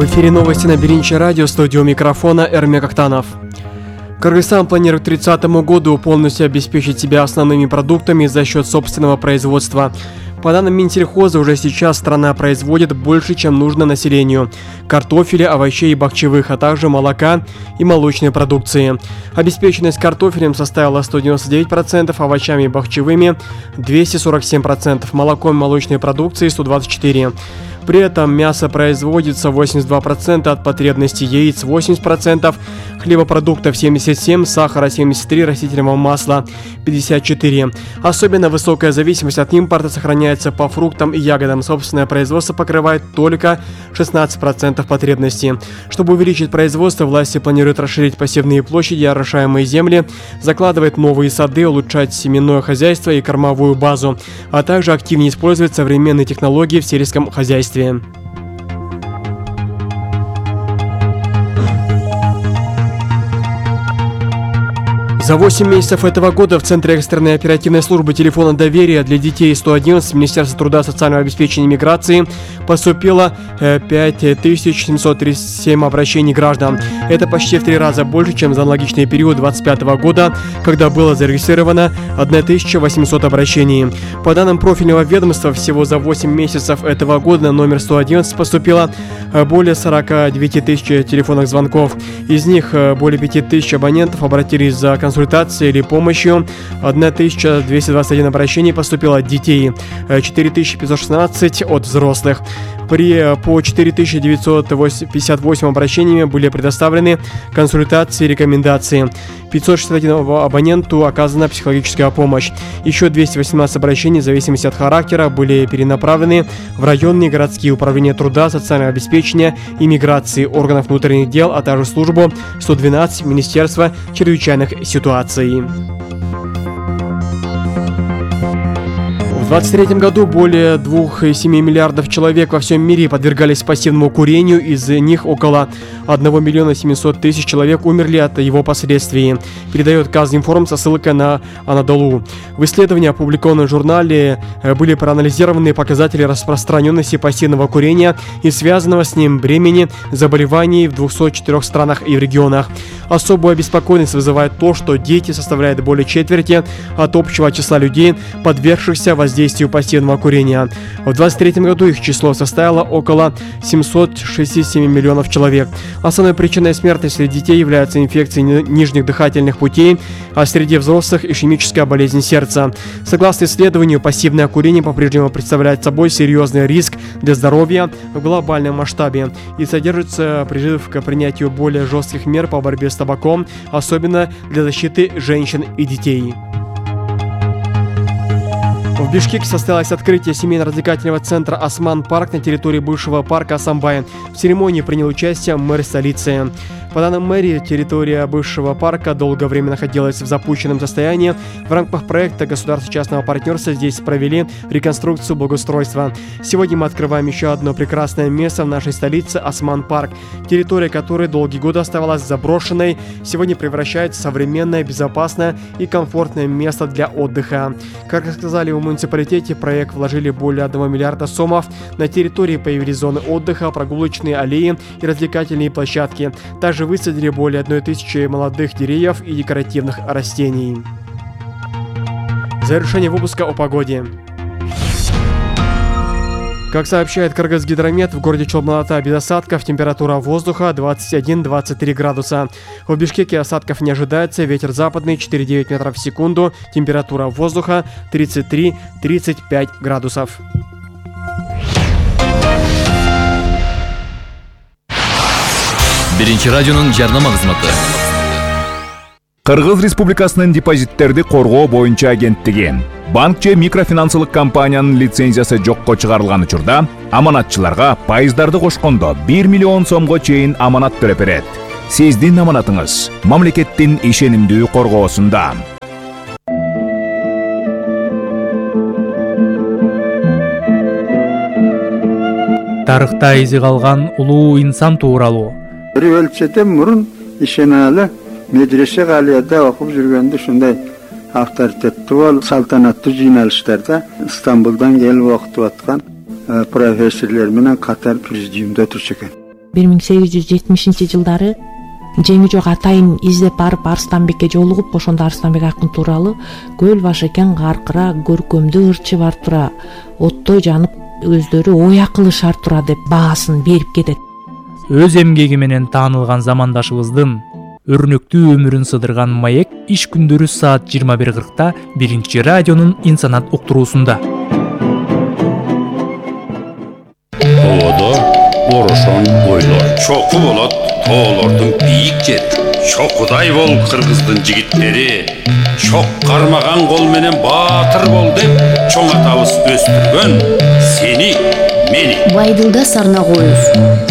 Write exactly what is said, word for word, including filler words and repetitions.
В эфире новости на Биринче радио, студию микрофона Эрмек Актанов. Кыргызстан планирует к тридцатому году полностью обеспечить себя основными продуктами за счет собственного производства. По данным Минсельхоза, уже сейчас страна производит больше, чем нужно населению – картофеля, овощей и бахчевых, а также молока и молочной продукции. Обеспеченность картофелем составила сто девяносто девять процентов, овощами и бахчевыми – двести сорок семь процентов, молоком и молочной продукции – сто двадцать четыре процента. При этом мясо производится восемьдесят два процента от потребности, яиц восемьдесят процентов, хлебопродуктов семьдесят семь процентов, сахара семьдесят три процента, растительного масла пятьдесят четыре процента. Особенно высокая зависимость от импорта сохраняется по фруктам и ягодам. Собственное производство покрывает только шестнадцать процентов потребности. Чтобы увеличить производство, власти планируют расширить посевные площади, орошаемые земли, закладывать новые сады, улучшать семенное хозяйство и кормовую базу, а также активнее использовать современные технологии в сельском хозяйстве. За восемь месяцев этого года в Центре экстренной оперативной службы телефона доверия для детей сто одиннадцать Министерства труда и социального обеспечения и миграции поступило пять тысяч семьсот тридцать семь обращений граждан. Это почти в три раза больше, чем за аналогичный период две тысячи двадцать пятого года, когда было зарегистрировано тысяча восемьсот обращений. По данным профильного ведомства, всего за восемь месяцев этого года на номер сто одиннадцать поступило более сорок девять тысяч телефонных звонков. Из них более пять тысяч абонентов обратились за консультацией консультацией или помощью. тысяча двести двадцать один обращений поступило от детей, четыре тысячи пятьсот шестнадцать от взрослых. При по четыре тысячи девятьсот пятьдесят восемь обращениями были предоставлены консультации и рекомендации. пятьсот шестьдесят один абоненту оказана психологическая помощь. Еще двести восемнадцать обращений в зависимости от характера были перенаправлены в районные и городские управления труда, социального обеспечения и миграции, органов внутренних дел, а также службу сто двенадцать Министерства чрезвычайных ситуаций. В две тысячи двадцать третьем году более двух целых семи десятых миллиардов человек во всем мире подвергались пассивному курению, из них около одного миллиона семисот тысяч человек умерли от его последствий, передает Казинформ со ссылкой на Анадолу. В исследовании, опубликованном в журнале, были проанализированы показатели распространенности пассивного курения и связанного с ним бремени заболеваний в двухстах четырёх странах и в регионах. Особую обеспокоенность вызывает то, что дети составляют более четверти от общего числа людей, подвергшихся воздействию пассивного курения. В две тысячи двадцать третьем году их число составило около семьсот шестьдесят семь миллионов человек. Основной причиной смерти среди детей являются инфекции нижних дыхательных путей, а среди взрослых – ишемическая болезнь сердца. Согласно исследованию, пассивное курение по-прежнему представляет собой серьезный риск для здоровья в глобальном масштабе и содержится призыв к принятию более жестких мер по борьбе с табаком, особенно для защиты женщин и детей. В Бишкеке состоялось открытие семейно-развлекательного центра «Осман Парк» на территории бывшего парка Асамбай. В церемонии принял участие мэр столицы. По данным мэрии, территория бывшего парка долгое время находилась в запущенном состоянии. В рамках проекта государственно-частного партнерства здесь провели реконструкцию благоустройства. Сегодня мы открываем еще одно прекрасное место в нашей столице – Осман Парк. Территория которой долгие годы оставалась заброшенной, сегодня превращается в современное, безопасное и комфортное место для отдыха. Как рассказали в муниципалитете, в проект вложили более одного миллиарда сомов. На территории появились зоны отдыха, прогулочные аллеи и развлекательные площадки. Также высадили более одной тысячи молодых деревьев и декоративных растений. Завершение выпуска о погоде. Как сообщает Кыргызгидромет, в городе Чолмалата без осадков, температура воздуха двадцать один — двадцать три градуса. В Бишкеке осадков не ожидается, ветер западный четыре целых девять десятых метров в секунду, температура воздуха тридцать три — тридцать пять градусов. Биринчи радионун жарнама кызматы. Кыргыз Республикасынын депозиттерди коргоо боюнча агенттиги банк же микрофинансылык компаниянын лицензиясы жокко чыгарылган учурда аманатчыларга пайыздарды кошкондо бир миллион сомго чейин аманат төлөп берет. Сиздин аманатыңыз мамлекеттин ишенимдүү коргоосунда. Тарыхта изи калган улуу инсан тууралуу. Бир өлчөдөн мурун ишеналы медресе галияда окуп жүргөндө ушундай авторитеттүү бол салтанаттуу жыйналыштарда Стамбулдан келип окутуп аткан профессорлор менен катар президиумда турчу экен. бир миң сегиз жүз жетимишинчи жылдары жеңи жок атайын издеп барып Арыстанбекке жолугуп, ошондо Арыстанбек акын тууралуу көл башы экен каркыра, көркөмдүү ырчы бар тура, оттой жанып өздөрү оя кылышар тура деп баасын берип кетет. Өз эмгеги менен таанылган замандашыбыздын өрнөктүү өмүрүн сыдырган маек иш күндөрү саат жыйырма бир кыркта биринчи радионун Инсанат уктуруусунда. Оодо орошон ойлор чоку болот, тоолордун бийик жери. Чокудай бол кыргыздын жигиттери, чок кармаган кол менен баатыр бол деп чоң атабыз өстүргөн сени, мени. Байдылда сарна коюз,